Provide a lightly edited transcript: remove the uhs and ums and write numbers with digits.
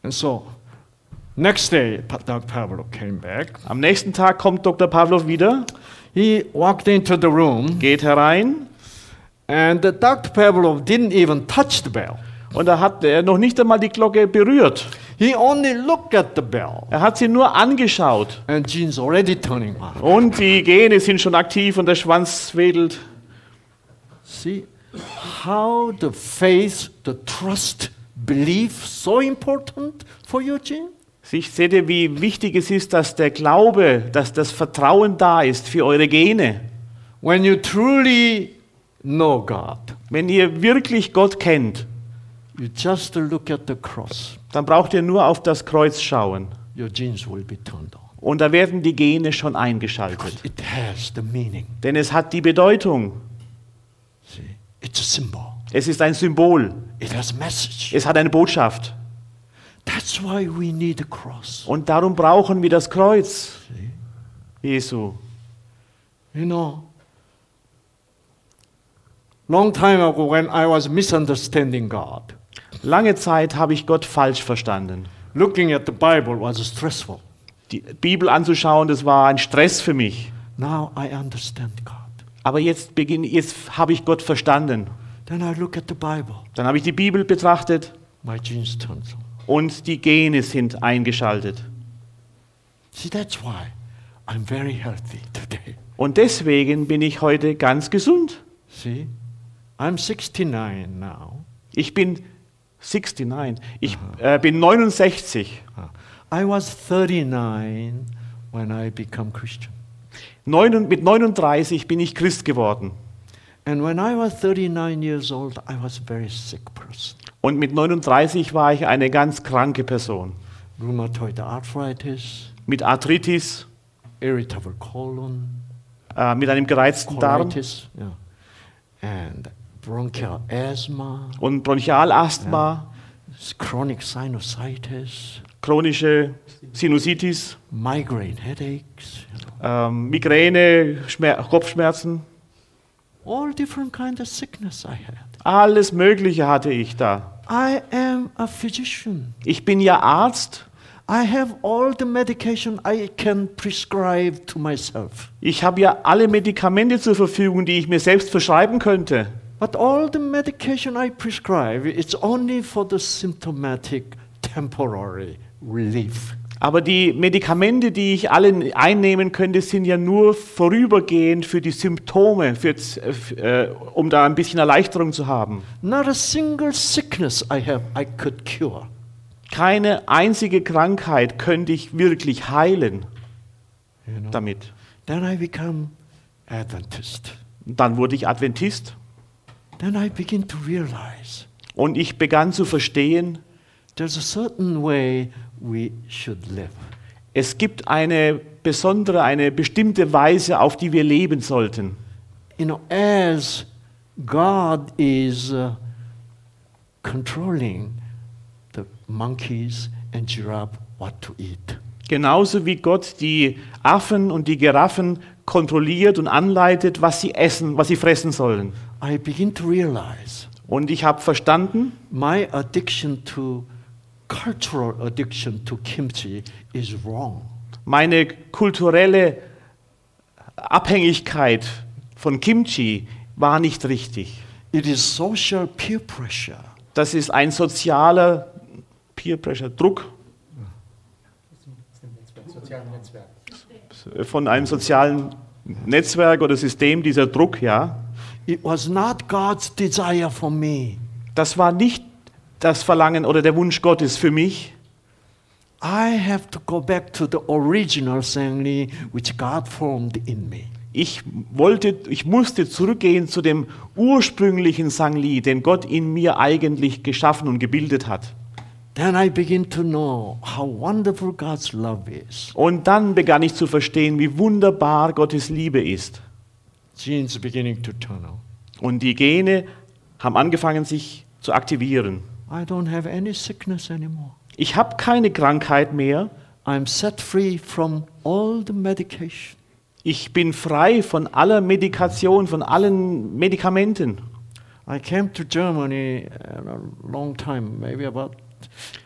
And so, next day, Dr. Pavlov came back. Am nächsten Tag kommt Dr. Pavlov wieder, He walked into the room, geht herein and Dr. Pavlov didn't even touch the bell. und da hat er noch nicht einmal die Glocke berührt. He only looked at the bell, Er hat sie nur angeschaut and gene's already turning on. und die Gene sind schon aktiv und der Schwanz wedelt. See how the faith, the trust, belief so important for your gene? Seht ihr, wie wichtig es ist, dass der Glaube, dass das Vertrauen da ist für eure Gene. When you truly know God, Wenn ihr wirklich Gott kennt, you just look at the cross. dann braucht ihr nur auf das Kreuz schauen. Your genes will be turned on. Und da werden die Gene schon eingeschaltet. It has the meaning. Denn es hat die Bedeutung. See, it's a symbol. Es ist ein Symbol. It has a message. Es hat eine Botschaft. That's why we need a cross. Und darum brauchen wir das Kreuz Jesu. You know, long time ago when I was misunderstanding God, Lange Zeit habe ich Gott falsch verstanden. looking at the Bible was stressful. Die Bibel anzuschauen, das war ein Stress für mich. Now I understand God. Aber jetzt habe ich Gott verstanden. Then I look at the Bible. Dann habe ich die Bibel betrachtet My genes turn on. und die Gene sind eingeschaltet. See, that's why I'm very healthy today. Und deswegen bin ich heute ganz gesund. See, I'm 69 now. Ich bin 69. Ich bin 69. I was 39 when I became Christian. Mit 39 bin ich Christ geworden. And when I was 39 years old, I was a very sick person. Und mit 39 war ich eine ganz kranke Person. Rheumatoid arthritis, Mit Arthritis, irritable colon, mit einem gereizten Darm colitis, yeah, and bronchial asthma, und Bronchialasthma, chronic sinusitis, chronische Sinusitis, migraine headaches, you know, Migräne, Kopfschmerzen. all different kinds of sickness I had. Alles Mögliche hatte ich da. I am a physician. Ich bin ja Arzt. I have all the medication I can prescribe to myself. Ich habe ja alle Medikamente zur Verfügung, die ich mir selbst verschreiben könnte. But all the medication I prescribe, it's only for the symptomatic temporary relief. Aber die Medikamente, die ich alle einnehmen könnte, sind ja nur vorübergehend für die Symptome, um da ein bisschen Erleichterung zu haben. Not a single sickness I could cure. Keine einzige Krankheit könnte ich wirklich heilen You know? damit. Then I become Adventist. Dann wurde ich Adventist Then I begin to realize und ich begann zu verstehen, there's a certain way we should live. es gibt eine bestimmte Weise, auf die wir leben sollten. You know, as God is controlling the monkeys and giraffe what to eat. Genauso wie Gott die Affen und die Giraffen kontrolliert und anleitet, was sie essen, was sie fressen sollen. I begin to realize Und ich habe verstanden, my cultural addiction to kimchi is wrong. meine kulturelle Abhängigkeit von Kimchi war nicht richtig. It is social peer pressure. Das ist ein sozialer Peer Pressure, Druck von einem sozialen Netzwerk oder System, dieser Druck, ja. It was not God's desire for me. Das war nicht das Verlangen oder der Wunsch Gottes für mich. I have to go back to the original Sangli which God formed in me. Ich musste zurückgehen zu dem ursprünglichen Sangli, den Gott in mir eigentlich geschaffen und gebildet hat. Then I begin to know how wonderful God's love is. Und dann begann ich zu verstehen, wie wunderbar Gottes Liebe ist. Genes beginning to turn on. Und die Gene haben angefangen, sich zu aktivieren. I don't have any sickness anymore. Ich habe keine Krankheit mehr. I'm set free from all the medication. Ich bin frei von aller Medikation, von allen Medikamenten. I came to Germany a long time, maybe about